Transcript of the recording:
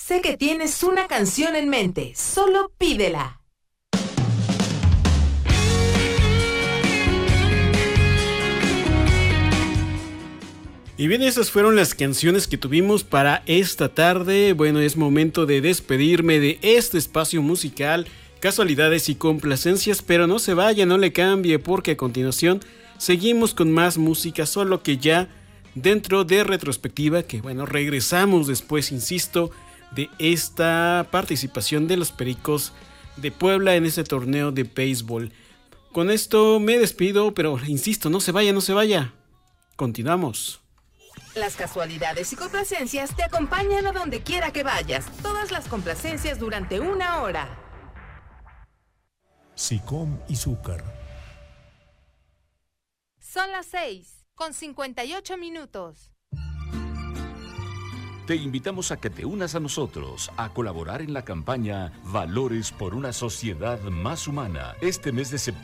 Sé que tienes una canción en mente, solo pídela. Y bien, esas fueron las canciones que tuvimos para esta tarde. Bueno, es momento de despedirme de este espacio musical, casualidades y complacencias, pero no se vaya, no le cambie, porque a continuación seguimos con más música, solo que ya dentro de retrospectiva, que bueno, regresamos después, insisto, de esta participación de los Pericos de Puebla en ese torneo de béisbol. Con esto me despido, pero insisto, no se vaya, no se vaya. Continuamos. Las casualidades y complacencias te acompañan a donde quiera que vayas. Todas las complacencias durante 1 hora. SICOM y Zúcar. Son las 6:58. Te invitamos a que te unas a nosotros a colaborar en la campaña Valores por una sociedad más humana. Este mes de septiembre